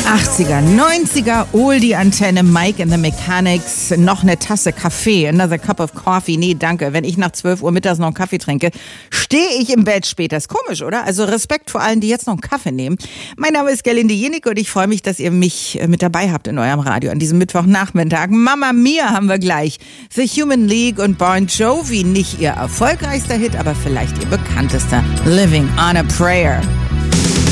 80er, 90er, Oldie-Antenne, Mike and the Mechanics, noch eine Tasse Kaffee, another cup of coffee. Nee, danke. Wenn ich nach 12 Uhr mittags noch einen Kaffee trinke, stehe ich im Bett später. Ist komisch, oder? Also Respekt vor allen, die jetzt noch einen Kaffee nehmen. Mein Name ist Gerlinde Jenick und ich freue mich, dass ihr mich mit dabei habt in eurem Radio an diesem Mittwochnachmittag. Mamma Mia haben wir gleich. The Human League und Bon Jovi, nicht ihr erfolgreichster Hit, aber vielleicht ihr bekanntester. Living on a Prayer.